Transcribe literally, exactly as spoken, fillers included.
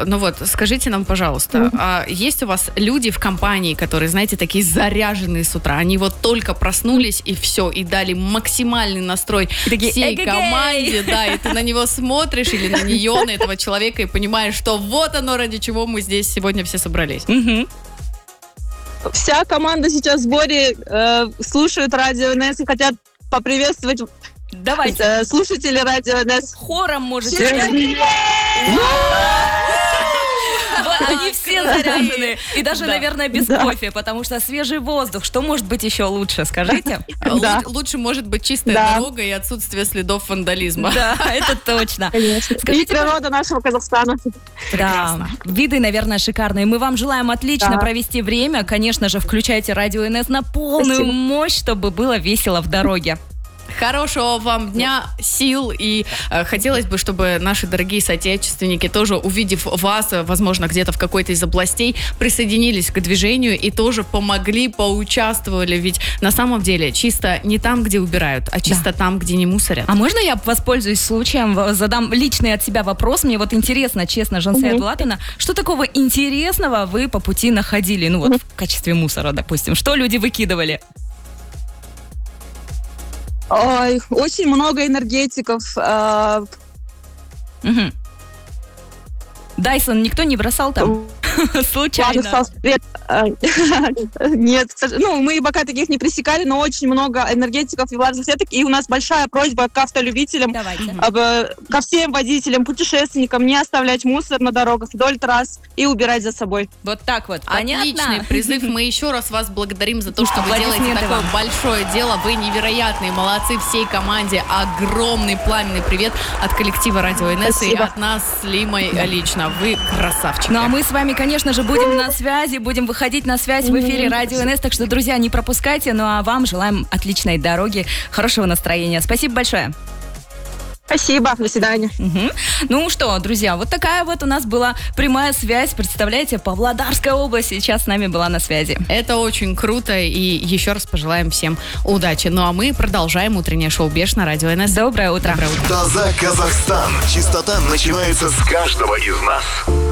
ну вот, скажите нам, пожалуйста, mm-hmm. а есть у вас люди в компании, которые, знаете, такие заряженные с утра, они вот только проснулись и все, и дали максимальный настрой такие, всей эгегей! команде, да, и ты на него смотришь или на нее, на этого человека, и понимаешь, что вот оно, ради чего мы здесь сегодня все собрались. Угу. Вся команда сейчас в сборе, э, слушают радио эн эс и хотят поприветствовать Давайте. э, слушателей радио эн эс. Хором можете. Они все заряжены. И даже, Да. наверное, без Да. кофе, потому что свежий воздух. Что может быть еще лучше, скажите? Да. Лу- Лучше может быть чистая Да. дорога и отсутствие следов вандализма. Да, это точно. Конечно. Скажите, И природа нашего Казахстана. Да, виды, наверное, шикарные. Мы вам желаем отлично Да. провести время. Конечно же, включайте радио эн эс на полную Спасибо. мощь, чтобы было весело в дороге. Хорошего вам дня, сил, и э, хотелось бы, чтобы наши дорогие соотечественники тоже, увидев вас, э, возможно, где-то в какой-то из областей, присоединились к движению и тоже помогли, поучаствовали, ведь на самом деле чисто не там, где убирают, а чисто там, где не мусорят. А можно я воспользуюсь случаем, в- задам личный от себя вопрос? Мне вот интересно, честно, Жансая Булатовна, что такого интересного вы по пути находили? Ну вот в качестве мусора, допустим. Что люди выкидывали? Ой, очень много энергетиков. э, Мгм. Дайсон никто не бросал там? Случайно. Ладно, Сас, привет. Э, Нет, к сож- ну, мы бока таких не пресекали, но очень много энергетиков и влажных сеток. И у нас большая просьба к автолюбителям, Давайте. об, э, ко всем водителям, путешественникам не оставлять мусор на дорогах вдоль трасс и убирать за собой. Вот так вот. Отличный Понятно? призыв. Мы еще раз вас благодарим за то, что вы делаете Аплодисменты такое вам. большое дело. Вы невероятные, молодцы всей команде. Огромный пламенный привет от коллектива Радио эн эс и Спасибо. от нас с Лимой лично. Вы красавчики. Ну а мы с вами, конечно же, будем на связи, будем выходить на связь в эфире Радио эн эс, так что, друзья, не пропускайте. Ну а вам желаем отличной дороги, хорошего настроения. Спасибо большое. Спасибо, до свидания. Мгм. Ну что, друзья, вот такая вот у нас была прямая связь. Представляете, Павлодарская область сейчас с нами была на связи. Это очень круто, и еще раз пожелаем всем удачи. Ну а мы продолжаем утреннее шоу «Беш» на Радио эн эс. Доброе утро. Доброе утро. Таза Казахстан. Чистота начинается с каждого из нас.